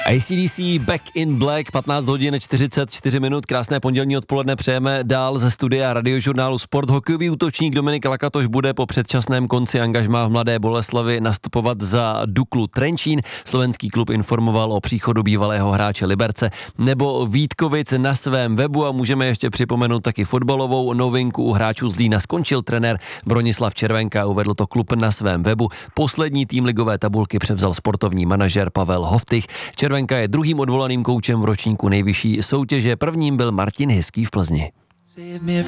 AC/DC Back in Black, 15 hodin 44 minut, krásné pondělní odpoledne přejeme dál ze studia radiožurnálu Sport. Hokejový útočník Dominik Lakatoš bude po předčasném konci angažmá v Mladé Boleslavi nastupovat za Duklu Trenčín. Slovenský klub informoval o příchodu bývalého hráče Liberce nebo Vítkovic na svém webu a můžeme ještě připomenout taky fotbalovou novinku. U hráčů Zlína skončil trenér Bronislav Červenka, uvedl to klub na svém webu. Poslední tým ligové tabulky převzal sportovní manažer Pavel Hoftych. Červenka je druhým odvolaným koučem v ročníku nejvyšší soutěže, prvním byl Martin Hiský v Plzni.